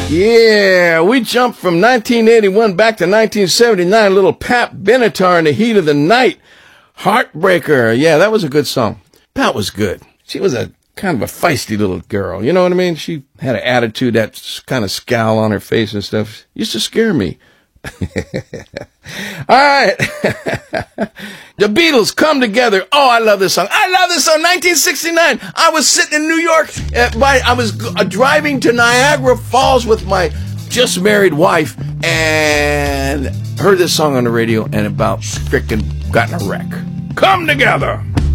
Yeah, we jumped from 1981 back to 1979. Little Pat Benatar in the Heat of the Night. Heartbreaker. Yeah, that was a good song. Pat was good. She was a kind of a feisty little girl. You know what I mean? She had an attitude, that kind of scowl on her face and stuff. Used to scare me. All right. The Beatles, Come Together. Oh, I love this song. I love this song. 1969. I was sitting in New York. I was driving to Niagara Falls with my just married wife and heard this song on the radio and about frickin' got in a wreck. Come Together.